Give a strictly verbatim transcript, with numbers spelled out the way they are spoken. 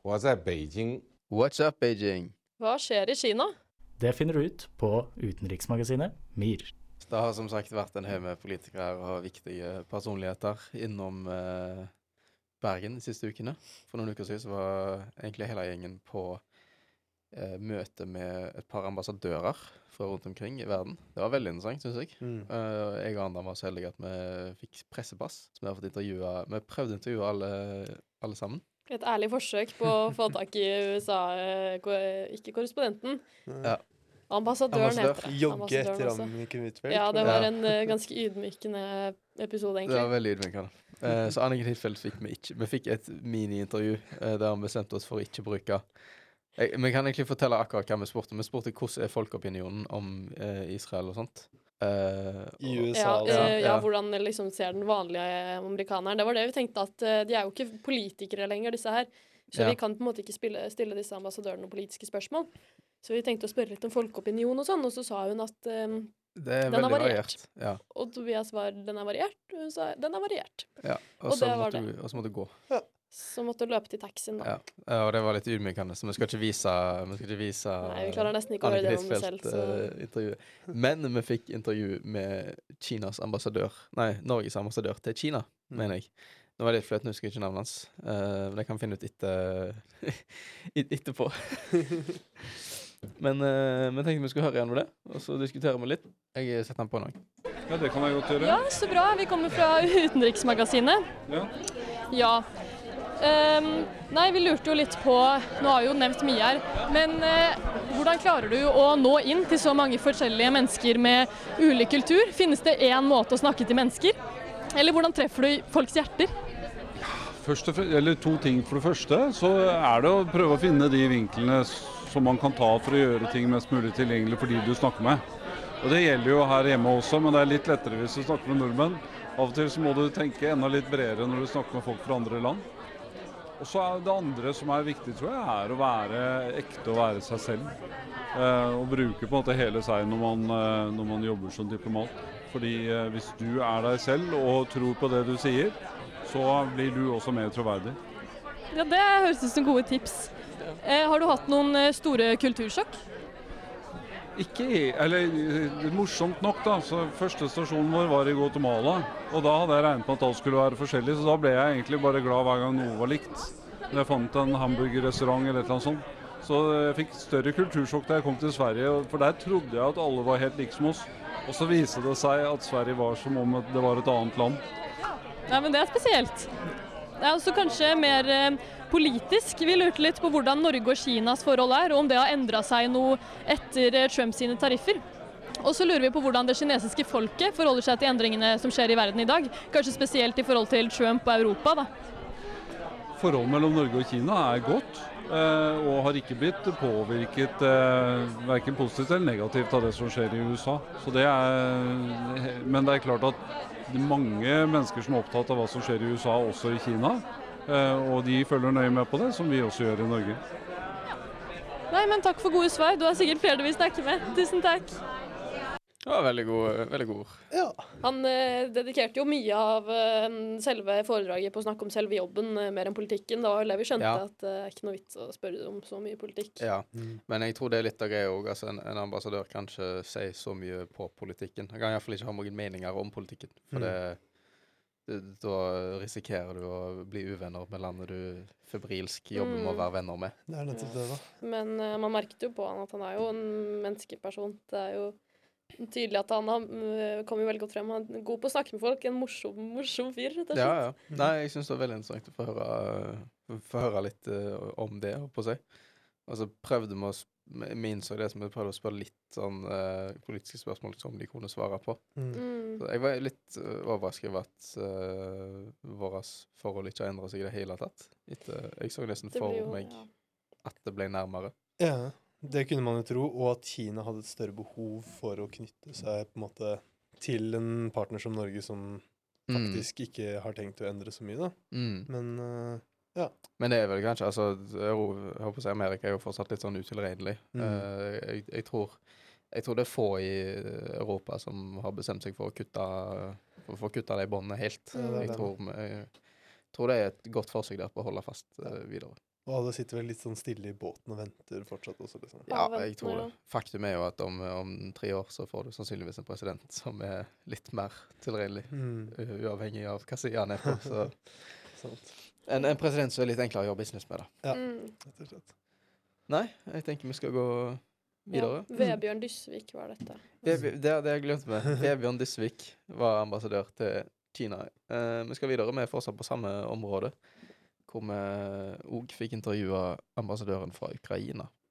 我在北京 What's up, Beijing? Hva skjer i Kina? Det finner du ut på utenriksmagasinet Mir. Det har som sagt vært en haug med politikere og viktige personligheter innom eh, Bergen de siste ukene. For noen uker siden så var egentlig hele gjengen på eh, møte med et par ambassadører fra rundt omkring i verden. Det var veldig interessant, synes jeg. Mm. Uh, jeg og andre var så heldige at vi fikk pressepass, så vi har fått intervjue, vi prøvde å intervjue alle, alle sammen. Et ærlig forsøk på å få tak i U S A, eh, ko- ikke korrespondenten. Ja. Ambassadøren Ambassadør. heter det. Jogge Ambassadøren etter også. Anniken Huitfeldt. Ja, det var Ja. en eh, ganske ydmykende episode, Det var egentlig. veldig ydmykende. Uh, så Anniken Huitfeldt fikk vi ikke. Vi fikk et mini-intervju uh, der vi bestemte oss for å ikke bruke. Jeg, vi kan egentlig fortelle akkurat hva vi spurte. Vi spurte hvordan er folkeopinionen om uh, Israel og sånt. Uh, I og- U S A. Ja, altså. eh, ja. ja, hvordan liksom ser den vanlige amerikaneren. Det var det vi tenkte, at eh, de er jo ikke politikere lenger, disse her. Så Ja. vi kan på en måte ikke spille, stille disse ambassadørene noen politiske spørsmål. Så vi tenkte å spørre litt om folkeopinion og sånn, og så sa hun at eh, Det er Den er veldig variert. variert. Ja. Og Tobias var, den er variert, og hun sa den er variert. Ja. Og, Og så det var måtte det. vi, og så måtte vi gå. Så måtte hun løpe til taxien da. Ja. Uh, og det var litt ydmykende, så vi skal ikke vise, vi skal ikke vise Nei, vi klarer nesten ikke å høre det om det selv. Så. uh, intervju. Men vi fikk intervju med Kinas ambassadør, nei, Norges ambassadør til Kina, Mm. mener jeg. Nå var det litt fløt, nå husker jeg ikke navnet hans. Uh, men jeg kan finne ut etter, et- etterpå. Men uh, vi tenkte vi skulle høre igjen med det, og så diskuterer vi litt. Jeg setter den på nå. Ja, det kan jeg godt gjøre. Ja, så bra. Vi kommer fra Utenriksmagasinet. Ja. Ja. Ehm, nei, vi lurte jo litt på, nå har vi jo nevnt mye her, men eh, hvordan klarer du å nå inn til så mange forskjellige mennesker med ulik kultur? Finnes det en måte å snakke til mennesker? Eller hvordan treffer du folks hjerter? Først og fremst, eller to ting. For det første så er det å prøve å finne de vinklene som man kan ta for å gjøre ting mest mulig tilgjengelig for de du snakker med. Og det gjelder jo her hjemme også, men det er litt lettere hvis du snakker med nordmenn. Av og til så må du tenke enda litt bredere når du snakker med folk fra andre land. Og så er det andre som er viktig, tror jeg, er å være ekte og være seg selv. Eh, og bruke på en måte hele seg når man, eh, når man jobber som diplomat. Fordi eh, hvis du er deg selv og tror på det du sier, så blir du også mer troverdig. Ja, det høres ut som gode tips. Eh, har du hatt noen eh, store kultursjokk? Ikke, eller eh, morsomt nok da, så første stasjonen vår var i Guatemala, og da hadde jeg regnet med at alt skulle være forskjellig, så da ble jeg egentlig bare glad hver gang noe var likt. Når jeg fant en hamburgerrestaurant eller et eller annet sånt. Så jeg fikk større kultursjokk da jeg kom til Sverige, for der trodde jeg at alle var helt like som oss. Og så viste det seg at Sverige var som om det var et annet land. Ja, men det er spesielt. Det er også kanskje mer eh, politisk. Vi lurte litt på hvordan Norge og Kinas forhold er, og om det har endret seg noe etter eh, Trump sine tariffer. Og så lurer vi på hvordan det kinesiske folket forholder seg til endringene som skjer i verden i dag. Kanskje spesielt i forhold til Trump og Europa, da. Forholdet mellom Norge og Kina er godt, eh, og har ikke blitt påvirket eh, hverken positivt eller negativt av det som skjer i U S A. Så det er, men det er klart at det er mange mennesker som er opptatt av hva som skjer i U S A, også i Kina. Eh, og de følger nøye med på det, som vi også gjør i Norge. Nei, men takk for gode svar. Du har sikkert flere du vil snakke med. Tusen takk. Det var veldig god, veldig god ord. Ja. Han eh, dedikerte jo mye av eh, selve foredraget på å snakke om selve jobben, eh, mer enn politikken. Da var vel det vi skjønte, Ja. at det er ikke noe vits å spørre om så mye politikk. Ja, Mm. men jeg tror det er litt av greia også. Altså, en, en ambassadør kan ikke si så mye på politikken. Han kan i hvert fall ikke ha noen meninger om politikken. For Mm. det, det, da risikerer du å bli uvenner med landet du febrilsk jobber med å Mm. være venner med. Det er nettopp det, da. Men eh, man merket jo på han at han er jo en menneskeperson. Det er jo tydelig at han har, uh, kommer jo veldig godt frem. Han er god på å snakke med folk. En morsom, morsom fyr, rett og slett. Ja, ja. Nei, jeg synes det var veldig interessant å få høre, få høre litt eh, om det, holdt på å si. Og så prøvde vi å, sp- vi innså det som vi prøvde å spørre litt sånn eh, politiske spørsmål som de kunne svare på. Mm. Mm. Så jeg var litt uh, overrasket over at uh, vårt forhold ikke har endret seg i det hele tatt. Etter, jeg så nesten Det for blir jo, meg ja. at det ble nærmere. Ja, det kunne man jo tro, og at Kina hadde et større behov for å knytte seg på en måte til en partner som Norge, som faktisk ikke har tenkt å endre så mye, da. Mm. Men uh, Men det er vel kanskje, altså, jeg håper å si Amerika er jo fortsatt litt sånn utilregnelig. Mm. Uh, jeg, jeg, tror, jeg tror det er få i Europa som har bestemt seg for å kutte, for, for å kutte de båndene helt. Ja, det er jeg, det. tror, jeg tror det er et godt forsøk der på å holde fast uh, videre. Og alle sitter vel litt sånn stille i båten og venter fortsatt også, liksom. Ja, Ja, jeg tror det. vent Faktum er jo at om, om tre år så får du sannsynligvis en president som er litt mer tilregnelig, Mm. u- uavhengig av hva side han er på. Så Sant. en, en president som er litt enklere å gjøre business med, da. Ja. Mm. Rett og slett. Nei, jeg tenker vi skal gå videre. Ja. Vebjørn Dysvik var dette. Veb- Det hadde jeg glemt med. Vebjørn Dysvik var ambassadør til Kina. Eh, vi skal videre med fortsatt på samme område, hvor vi òg fikk intervjua ambassadøren fra Ukraina